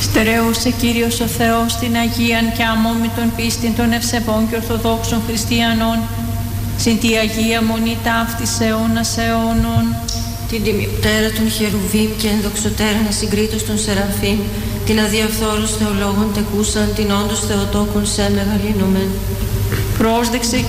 Στερέωσε Κύριος ο Θεός την Αγίαν και αμόμητον πίστην των ευσεβών και ορθοδόξων χριστιανών, συν τη Αγία Μονή ταύτης αιώνας αιώνων. Την τιμιωτέρα των Χερουβίμ και ενδοξωτέραν ασυγκρίτως των Σεραφείμ, την αδιαφθόρους θεολόγων τεκούσαν, την όντως Θεοτόκον σε μεγαλύνομεν. Πρόσδεξε